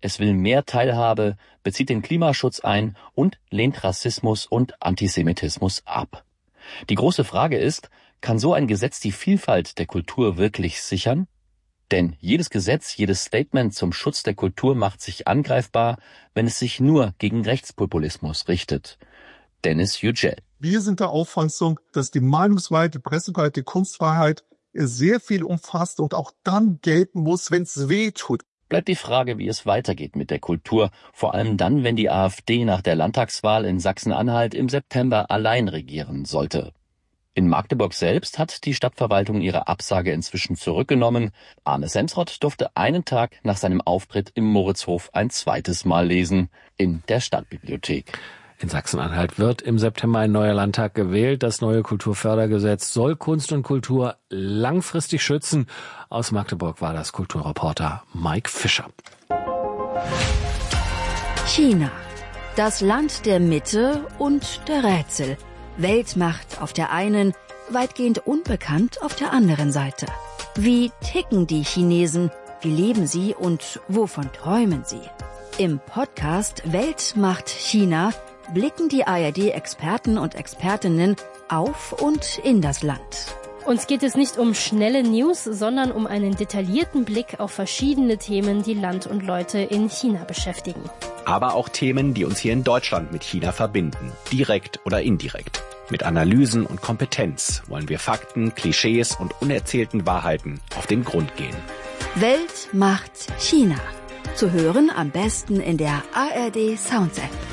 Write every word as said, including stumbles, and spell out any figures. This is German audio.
es will mehr Teilhabe, bezieht den Klimaschutz ein und lehnt Rassismus und Antisemitismus ab. Die große Frage ist, kann so ein Gesetz die Vielfalt der Kultur wirklich sichern? Denn jedes Gesetz, jedes Statement zum Schutz der Kultur macht sich angreifbar, wenn es sich nur gegen Rechtspopulismus richtet. Dennis Yücel. Wir sind der Auffassung, dass die Meinungsfreiheit, die Pressefreiheit, die Kunstfreiheit sehr viel umfasst und auch dann gelten muss, wenn es weh tut. Bleibt die Frage, wie es weitergeht mit der Kultur, vor allem dann, wenn die AfD nach der Landtagswahl in Sachsen-Anhalt im September allein regieren sollte. In Magdeburg selbst hat die Stadtverwaltung ihre Absage inzwischen zurückgenommen. Arne Semsrott durfte einen Tag nach seinem Auftritt im Moritzhof ein zweites Mal lesen, in der Stadtbibliothek. In Sachsen-Anhalt wird im September ein neuer Landtag gewählt. Das neue Kulturfördergesetz soll Kunst und Kultur langfristig schützen. Aus Magdeburg war das Kulturreporter Mike Fischer. China. Das Land der Mitte und der Rätsel. Weltmacht auf der einen, weitgehend unbekannt auf der anderen Seite. Wie ticken die Chinesen? Wie leben sie und wovon träumen sie? Im Podcast Weltmacht China blicken die A R D-Experten und Expertinnen auf und in das Land. Uns geht es nicht um schnelle News, sondern um einen detaillierten Blick auf verschiedene Themen, die Land und Leute in China beschäftigen. Aber auch Themen, die uns hier in Deutschland mit China verbinden, direkt oder indirekt. Mit Analysen und Kompetenz wollen wir Fakten, Klischees und unerzählten Wahrheiten auf den Grund gehen. Weltmacht China. Zu hören am besten in der A R D Sounds App.